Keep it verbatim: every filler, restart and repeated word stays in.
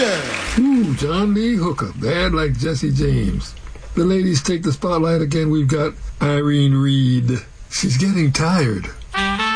yeah. Ooh, John Lee Hooker, bad like Jesse James. The ladies take the spotlight again. We've got Irene Reed. She's getting tired.